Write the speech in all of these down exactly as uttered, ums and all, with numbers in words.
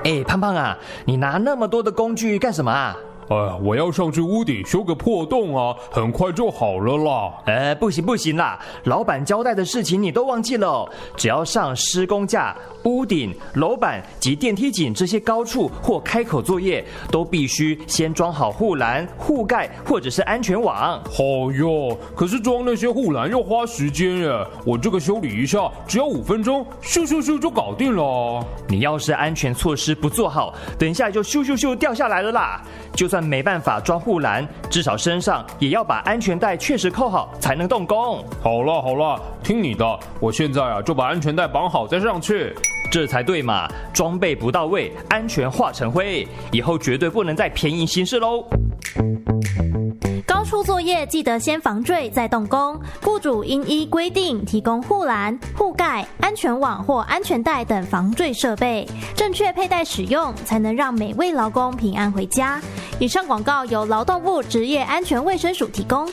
哎，胖胖啊，你拿那么多的工具干什么啊？ 哎，我要上去屋顶修个破洞啊，很快就好了啦。 呃，不行不行啦，老板交代的事情你都忘记了哦。只要上施工架、屋顶、楼板及电梯井这些高处或开口作业，都必须先装好护栏、护盖或者是安全网。 好哟，可是装那些护栏要花时间耶，我这个修理一下只要五分钟，咻咻咻就搞定了。 你要是安全措施不做好，等一下就咻咻咻掉下来了啦。就算没办法装护栏，至少身上也要把安全带确实扣好，才能动工。 好了好了，听你的，我现在啊就把安全带绑好再上去。 这才对嘛，装备不到位，安全化成灰，以后绝对不能再便宜行事喽。 高处作业记得先防坠再动工，雇主应依规定提供护栏、护盖、安全网或安全带等防坠设备，正确佩戴使用，才能让每位劳工平安回家。以上广告由劳动部职业安全卫生署提供。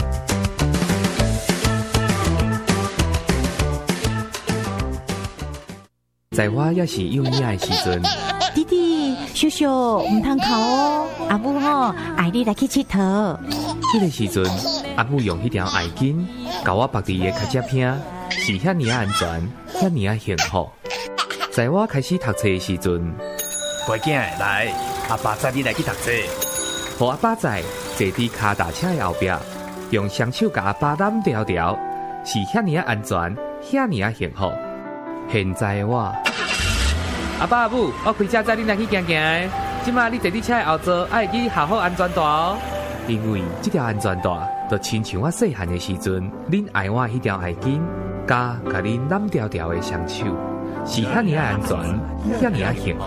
在我也是幼儿的时阵， 弟弟、秀秀，唔通哭哦。阿母吼爱你来去佚佗。 迄个时阵，阿母用迄条艾巾，甲我绑伫的脚趾片，是遐尼安全，遐尼啊幸福。在我开始读册的时阵， 乖囝来，阿爸载你来去读册。 互阿爸载坐伫脚踏车的后壁，用双手甲阿爸揽条条，是遐尼啊安全，遐尼啊幸福。现在的我。阿爸阿母，我开车载恁来去行行。即马你坐伫车的后座，爱记好好安全带哦。因为这条安全带，就亲像我细汉的时阵，恁爱我迄条爱巾，加甲恁揽条条的双手，是遐尼安全，遐尼幸福。